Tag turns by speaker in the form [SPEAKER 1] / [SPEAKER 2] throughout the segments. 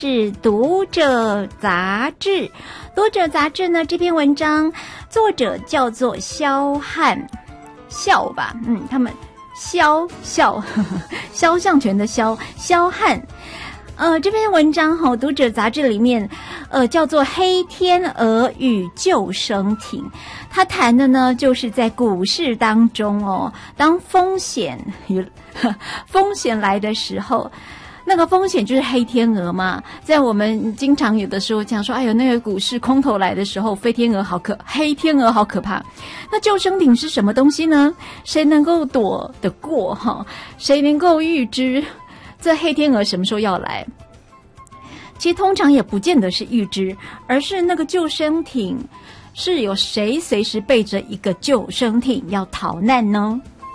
[SPEAKER 1] 是读者杂志。读者杂志呢，这篇文章作者叫做萧汉，萧吧，他们萧像泉的萧汉。这篇文章读者杂志里面叫做《黑天鹅与救生艇》，它谈的呢就是在股市当中当风险来的时候，那个风险就是黑天鹅嘛。在我们经常有的时候讲说，哎呦，那个股市空头来的时候，黑天鹅好可怕。那救生艇是什么东西呢？谁能够躲得过谁能够预知这黑天鹅什么时候要来？其实通常也不见得是预知，而是那个救生艇是有谁随时背着一个救生艇要逃难呢？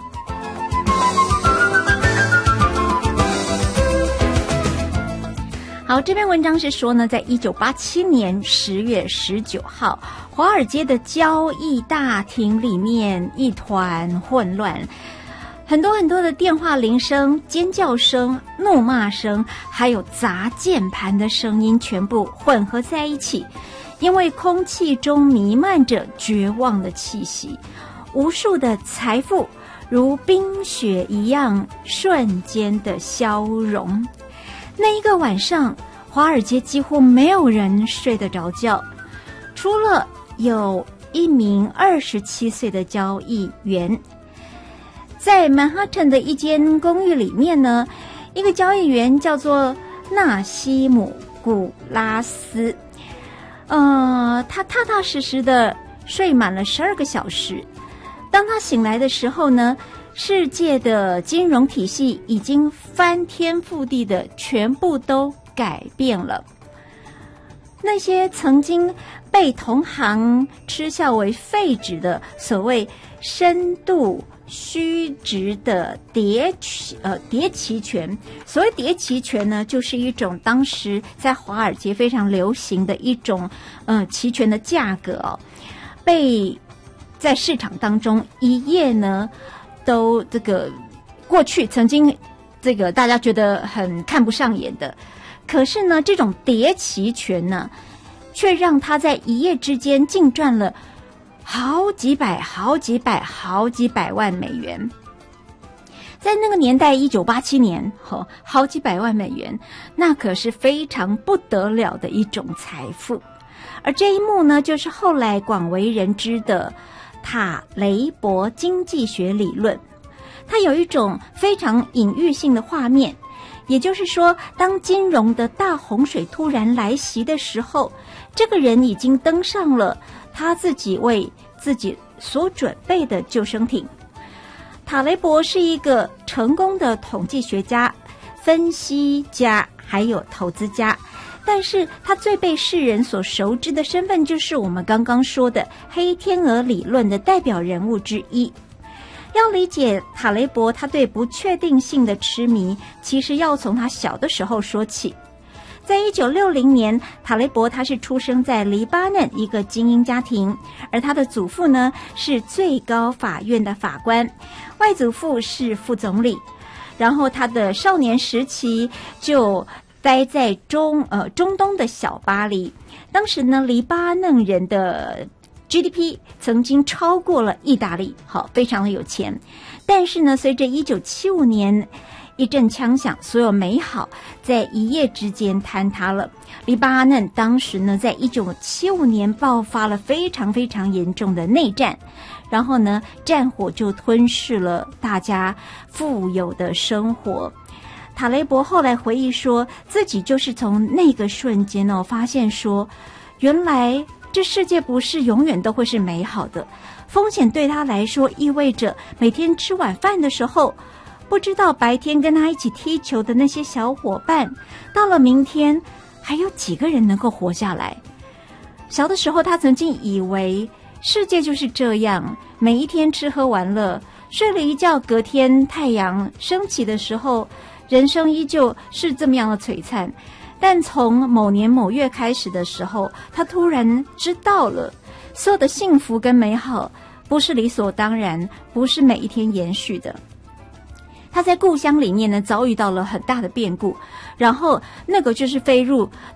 [SPEAKER 1] 好，这篇文章是说呢，在1987年10月19号，华尔街的交易大厅里面一团混乱，很多的电话铃声、尖叫声、怒骂声，还有砸键盘的声音全部混合在一起，因为空气中弥漫着绝望的气息，无数的财富如冰雪一样瞬间的消融。那一个晚上，华尔街几乎没有人睡得着觉，除了有一名27岁的交易员。在曼哈顿的一间公寓里面呢，一个交易员叫做纳西姆·古拉斯，他踏踏实实的睡满了12个小时。当他醒来的时候呢，世界的金融体系已经翻天覆地的全部都改变了。那些曾经被同行嗤笑为废纸的所谓深度虚值的叠期权，所谓叠期权呢，就是一种当时在华尔街非常流行的一种期权的价格被在市场当中一夜呢都这个过去曾经这个大家觉得很看不上眼的，可是呢这种叠期权呢却让他在一夜之间净赚了好几百万美元。在那个年代1987年好几百万美元，那可是非常不得了的一种财富。而这一幕呢，就是后来广为人知的塔雷伯经济学理论。它有一种非常隐喻性的画面，也就是说，当金融的大洪水突然来袭的时候，这个人已经登上了他自己为自己所准备的救生艇。塔雷伯是一个成功的统计学家、分析家还有投资家，但是他最被世人所熟知的身份就是我们刚刚说的黑天鹅理论的代表人物之一。要理解塔雷伯他对不确定性的痴迷，其实要从他小的时候说起。在1960年，塔雷伯他是出生在黎巴嫩一个精英家庭，而他的祖父呢是最高法院的法官，外祖父是副总理。然后他的少年时期就待在中东的小巴黎。当时呢，黎巴嫩人的 GDP 曾经超过了意大利，非常的有钱。但是呢，随着1975年一阵枪响，所有美好在一夜之间坍塌了。黎巴嫩当时呢，在1975年爆发了非常非常严重的内战，然后呢，战火就吞噬了大家富有的生活。塔雷伯后来回忆说，自己就是从那个瞬间发现说，原来这世界不是永远都会是美好的。风险对他来说意味着每天吃晚饭的时候，不知道白天跟他一起踢球的那些小伙伴，到了明天还有几个人能够活下来。小的时候他曾经以为世界就是这样，每一天吃喝玩乐，睡了一觉，隔天太阳升起的时候，人生依旧是这么样的璀璨。但从某年某月开始的时候，他突然知道了，所有的幸福跟美好不是理所当然，不是每一天延续的。 他在故乡里面呢遭遇到了很大的变故，然后那个就是飞入